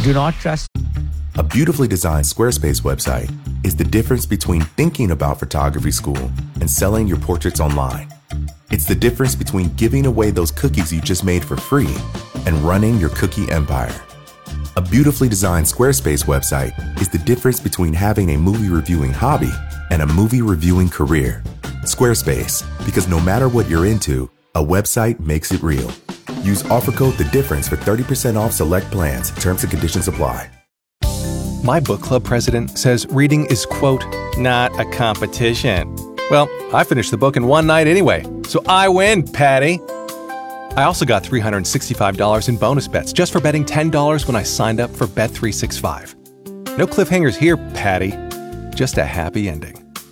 do not trust. A beautifully designed Squarespace website is the difference between thinking about photography school and selling your portraits online. It's the difference between giving away those cookies you just made for free and running your cookie empire. A beautifully designed Squarespace website is the difference between having a movie reviewing hobby and a movie reviewing career. Squarespace, because no matter what you're into, a website makes it real. Use offer code The Difference for 30% off select plans. Terms and conditions apply. My book club president says reading is, quote, not a competition. Well, I finished the book in one night anyway, so I win, Patty. I also got $365 in bonus bets just for betting $10 when I signed up for Bet365. No cliffhangers here, Patty. Just a happy ending.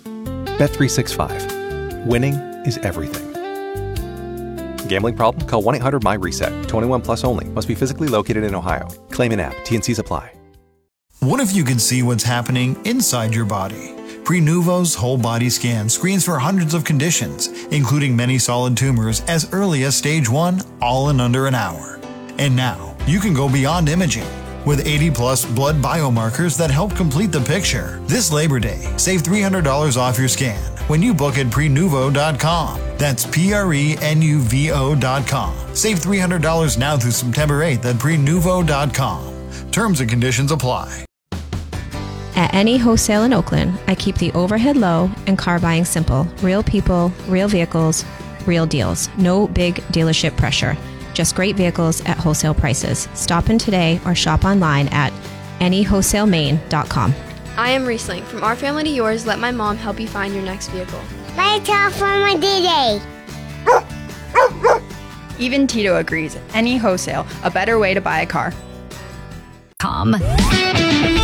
Bet365. Winning is everything. Gambling problem? Call 1-800-MY-RESET. 21 plus only. Must be physically located in Ohio. Claim in app. T&Cs apply. What if you could see what's happening inside your body? Prenuvo's whole body scan screens for hundreds of conditions, including many solid tumors as early as stage 1, all in under an hour. And now, you can go beyond imaging. With 80-plus blood biomarkers that help complete the picture. This Labor Day, save $300 off your scan when you book at Prenuvo.com. That's Prenuvo.com. Save $300 now through September 8th at Prenuvo.com. Terms and conditions apply. At Any Wholesale in Oakland, I keep the overhead low and car buying simple. Real people, real vehicles, real deals. No big dealership pressure. Just great vehicles at wholesale prices. Stop in today or shop online at anywholesalemaine.com. I am Riesling. From our family to yours, let my mom help you find your next vehicle. Let's talk for my day. Even Tito agrees. Any Wholesale, a better way to buy a car.